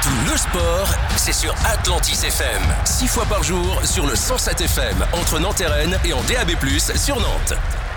Le sport, c'est sur Atlantis FM. 6 fois par jour sur le 107 FM entre Nantes et Rennes et en DAB+, sur Nantes.